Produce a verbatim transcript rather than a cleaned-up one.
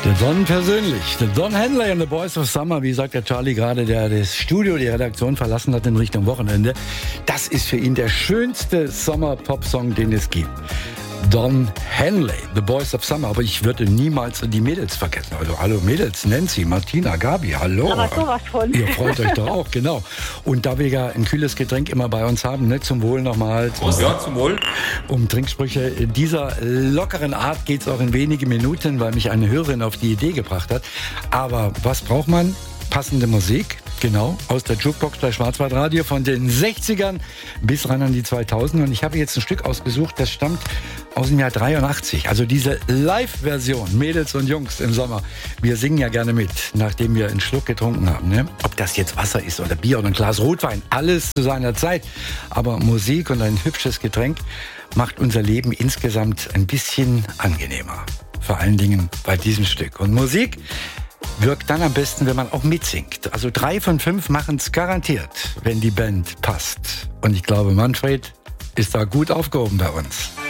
Der Don persönlich, der Don Henley and the Boys of Summer, wie sagt der Charlie gerade, der das Studio, die Redaktion verlassen hat in Richtung Wochenende. Das ist für ihn der schönste Sommer-Pop-Song, den es gibt. Don Henley, The Boys of Summer. Aber ich würde niemals die Mädels vergessen. Also hallo Mädels, Nancy, Martina, Gabi, hallo. Aber sowas von. Ihr freut euch doch auch, genau. Und da wir ja ein kühles Getränk immer bei uns haben, ne, zum Wohl nochmal. Prost, ja, zum Wohl. Um Trinksprüche dieser lockeren Art geht es auch in wenige Minuten, weil mich eine Hörerin auf die Idee gebracht hat. Aber was braucht man? Passende Musik, genau, aus der Jukebox bei Schwarzwaldradio von den sechzigern bis ran an die zweitausend. Und ich habe jetzt ein Stück ausgesucht, das stammt aus dem Jahr dreiundachtzig. Also diese Live-Version, Mädels und Jungs im Sommer. Wir singen ja gerne mit, nachdem wir einen Schluck getrunken haben. Ne? Ob das jetzt Wasser ist oder Bier oder ein Glas Rotwein, alles zu seiner Zeit. Aber Musik und ein hübsches Getränk macht unser Leben insgesamt ein bisschen angenehmer. Vor allen Dingen bei diesem Stück. Und Musik wirkt dann am besten, wenn man auch mitsingt. Also drei von fünf machen es garantiert, wenn die Band passt. Und ich glaube, Manfred ist da gut aufgehoben bei uns.